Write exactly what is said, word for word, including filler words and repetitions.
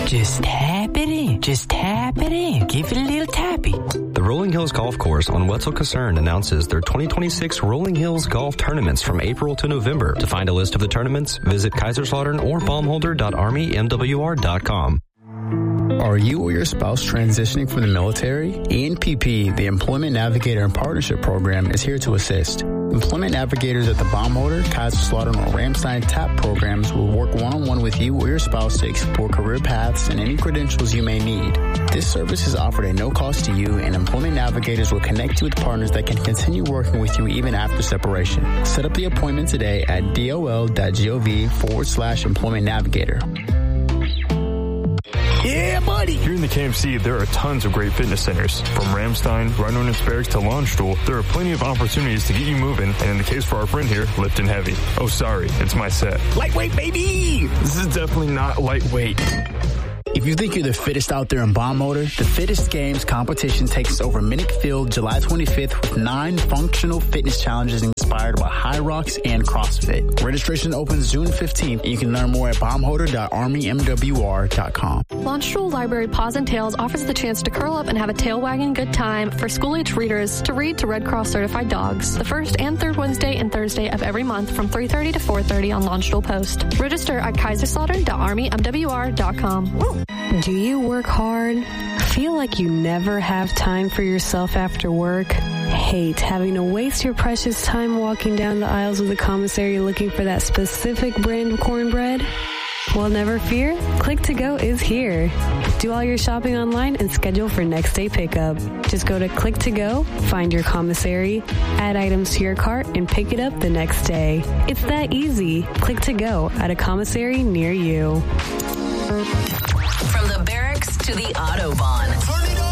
Just tap it in. Just tap it in. Give it a little tappy. The Rolling Hills Golf Course on Wetzel Kaserne announces their twenty twenty-six Rolling Hills Golf Tournaments from April to November. To find a list of the tournaments, visit Kaiserslautern or baumholder dot army m w r dot com. Are you or your spouse transitioning from the military? E N P P, the Employment Navigator and Partnership Program, is here to assist. Employment navigators at the Baumholder, Kaiserslautern, or Ramstein TAP programs will work one-on-one with you or your spouse to explore career paths and any credentials you may need. This service is offered at no cost to you, and Employment navigators will connect you with partners that can continue working with you even after separation. Set up the appointment today at dol.gov forward slash employment navigator. Yeah, buddy! Here in the K M C, there are tons of great fitness centers. From Ramstein, Rhino and Sparrows to Launchstool, there are plenty of opportunities to get you moving, and in the case for our friend here, lifting heavy. Oh, sorry, it's my set. Lightweight, baby! This is definitely not lightweight. If you think you're the fittest out there in Baumholder, the Fittest Games competition takes over Minnick Field July twenty-fifth with nine functional fitness challenges inspired by High Rocks and CrossFit. Registration opens June fifteenth, and you can learn more at baumholder dot army m w r dot com. Launchstool Library Paws and Tails offers the chance to curl up and have a tail-wagging good time for school-age readers to read to Red Cross certified dogs. The first and third Wednesday and Thursday of every month from three thirty to four thirty on Launchstool Post. Register at kaiserslautern dot army m w r dot com. Do you work hard? Feel like you never have time for yourself after work? Hate having to waste your precious time walking down the aisles of the commissary looking for that specific brand of cornbread? Well, never fear. Click to Go is here. Do all your shopping online and schedule for next day pickup. Just go to Click to Go, find your commissary, add items to your cart, and pick it up the next day. It's that easy. Click to Go at a commissary near you. From the barracks to the Autobahn.